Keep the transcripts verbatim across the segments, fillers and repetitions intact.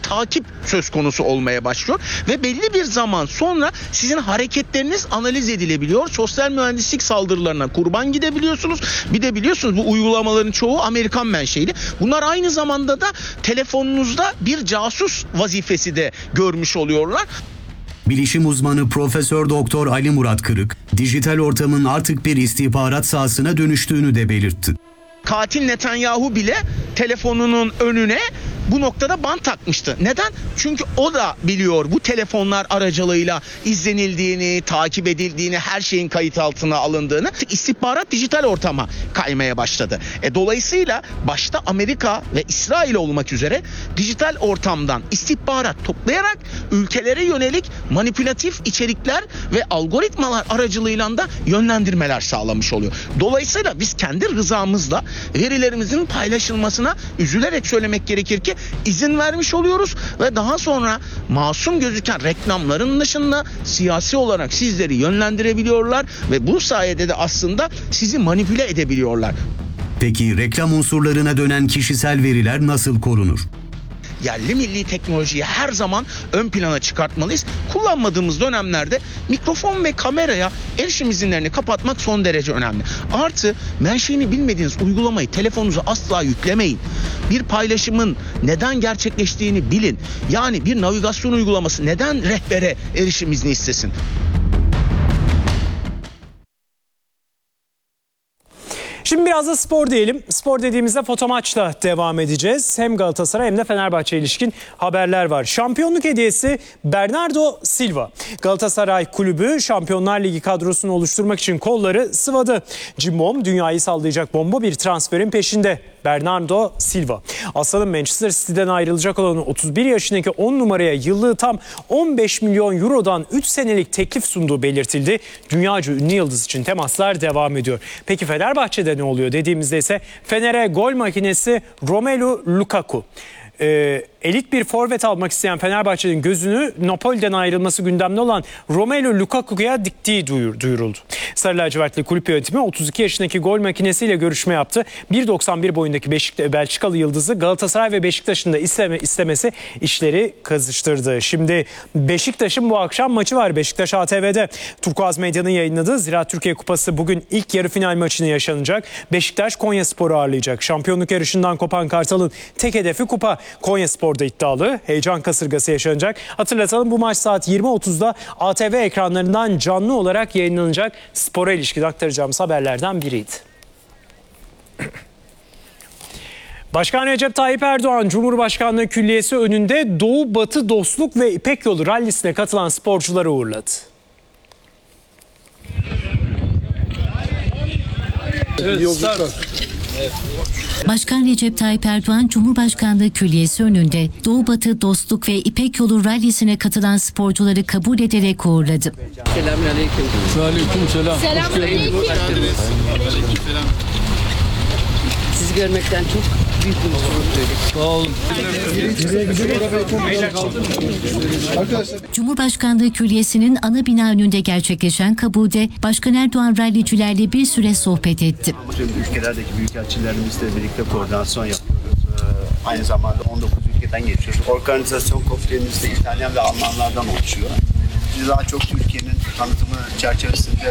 takip söz konusu olmaya başlıyor ve belli bir zaman sonra sizin hareketleriniz analiz edilebiliyor. Sosyal mühendislik saldırılarına kurban gidebiliyorsunuz. Bir de biliyorsunuz bu uygulamaların çoğu Amerikan menşeli. Bunlar aynı zamanda da telefonunuzda bir casus vazifesi de görmüş oluyorlar. Bilişim uzmanı Profesör Doktor Ali Murat Kırık, dijital ortamın artık bir istihbarat sahasına dönüştüğünü de belirtti. Katil Netanyahu bile telefonunun önüne bu noktada bant takmıştı. Neden? Çünkü o da biliyor bu telefonlar aracılığıyla izlenildiğini, takip edildiğini, her şeyin kayıt altına alındığını. İstihbarat dijital ortama kaymaya başladı. E, dolayısıyla başta Amerika ve İsrail olmak üzere dijital ortamdan istihbarat toplayarak ülkelere yönelik manipülatif içerikler ve algoritmalar aracılığıyla da yönlendirmeler sağlamış oluyor. Dolayısıyla biz kendi rızamızla verilerimizin paylaşılmasına üzülerek söylemek gerekir ki izin vermiş oluyoruz ve daha sonra masum gözüken reklamların dışında siyasi olarak sizleri yönlendirebiliyorlar ve bu sayede de aslında sizi manipüle edebiliyorlar. Peki reklam unsurlarına dönen kişisel veriler nasıl korunur? Yerli milli teknolojiyi her zaman ön plana çıkartmalıyız. Kullanmadığımız dönemlerde mikrofon ve kameraya erişim izinlerini kapatmak son derece önemli. Artı menşeini bilmediğiniz uygulamayı telefonunuza asla yüklemeyin. Bir paylaşımın neden gerçekleştiğini bilin. Yani bir navigasyon uygulaması neden rehbere erişim izni istesin? Şimdi biraz da spor diyelim. Spor dediğimizde foto maçla devam edeceğiz. Hem Galatasaray hem de Fenerbahçe ilişkin haberler var. Şampiyonluk hediyesi Bernardo Silva. Galatasaray kulübü Şampiyonlar Ligi kadrosunu oluşturmak için kolları sıvadı. Cimbom dünyayı sallayacak bomba bir transferin peşinde. Bernardo Silva. Aslanın Manchester City'den ayrılacak olan otuz bir yaşındaki on numaraya yıllığı tam on beş milyon eurodan üç senelik teklif sunduğu belirtildi. Dünyaca ünlü yıldız için temaslar devam ediyor. Peki Fenerbahçe'de ne oluyor dediğimizde ise Fener'e gol makinesi Romelu Lukaku. Ee, elit bir forvet almak isteyen Fenerbahçe'nin gözünü Napoli'den ayrılması gündemde olan Romelu Lukaku'ya diktiği duyur, duyuruldu. Sarı lacivertli kulüp yönetimi otuz iki yaşındaki gol makinesiyle görüşme yaptı. bir doksan bir boyundaki Beşiktaş, Belçikalı yıldızı Galatasaray ve Beşiktaş'ın da isteme, istemesi işleri kızıştırdı. Şimdi Beşiktaş'ın bu akşam maçı var. Beşiktaş A T V'de Turkuaz Medya'nın yayınladığı Ziraat Türkiye Kupası bugün ilk yarı final maçını yaşanacak. Beşiktaş Konyaspor'u ağırlayacak. Şampiyonluk yarışından kopan Kartal'ın tek hedefi kupa. Konyaspor'da iddialı. Heyecan kasırgası yaşanacak. Hatırlatalım, bu maç saat yirmi otuzda A T V ekranlarından canlı olarak yayınlanacak. Spora ilişkin aktaracağımız haberlerden biriydi. Başkan Recep Tayyip Erdoğan, Cumhurbaşkanlığı Külliyesi önünde Doğu Batı Dostluk ve İpek Yolu rallisine katılan sporcuları uğurladı. Evet, Başkan Recep Tayyip Erdoğan, Cumhurbaşkanlığı Külliyesi önünde Doğu Batı Dostluk ve İpek Yolu rallisine katılan sporcuları kabul ederek uğurladı. Selamünaleyküm. Aleyküm selam. Selamünaleyküm. Sizi görmekten çok büyük bir mutluluk duyduk. Sağ olun. Cumhurbaşkanlığı Külliyesi'nin ana bina önünde gerçekleşen kabulde Başkan Erdoğan rallicilerle bir süre sohbet etti. Tüm ülkelerdeki büyükelçilerimizle birlikte koordinasyon yapıyoruz. Ee, aynı zamanda on dokuz ülkeden geçiyoruz. Organizasyon komitemiz de İtalyan ve Almanlardan oluşuyor. Biz daha çok Türkiye'nin tanıtımı çerçevesinde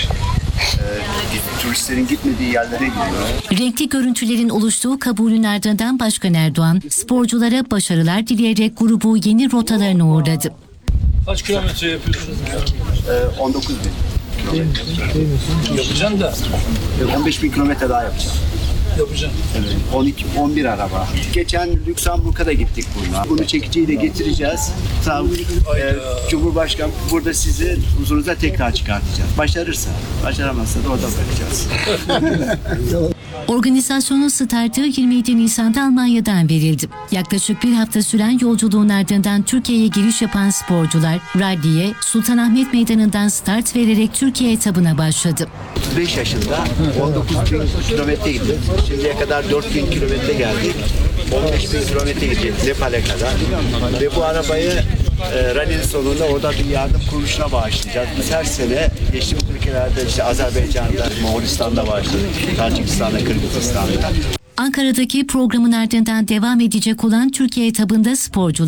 e, turistlerin gitmediği yerlere gidiyor. Renkli görüntülerin oluştuğu kabulün ardından Başkan Erdoğan sporculara başarılar dileyerek grubu yeni rotalarına uğurladı. Kaç kilometre yapıyorsunuz? Ee, on dokuz bin kilometre. Yapacaksın da. on beş bin kilometre daha yapacağım. Yapacaksın. Evet, on iki on bir araba. Geçen Lüksemburg'a da gittik bununla. Bunu çekiciyle getireceğiz. Tam e, Cumhurbaşkanı burada sizi huzurunuza tekrar çıkartacağız. Başarırsa, başaramazsa da orada bırakacağız. Organizasyonun startı yirmi yedi Nisan'da Almanya'dan verildi. Yaklaşık bir hafta süren yolculuğun ardından Türkiye'ye giriş yapan sporcular ralliye Sultanahmet Meydanı'ndan start vererek Türkiye etabına başladı. otuz beş yaşında on dokuz bin kilometre gittik. Şimdiye kadar dört bin kilometre geldik. on beş bin kilometre gittik Nepal'e kadar. Ve bu arabayı e, rallinin sonunda orada bir yardım kuruluşuna bağışlayacağız. Biz her sene geçtiğimiz ülkelerde işte Azerbaycan'da, Moğolistan'da başladık. Tacikistan'da, Kırgızistan'da. Ankara'daki programın ardından devam edecek olan Türkiye etabında sporcular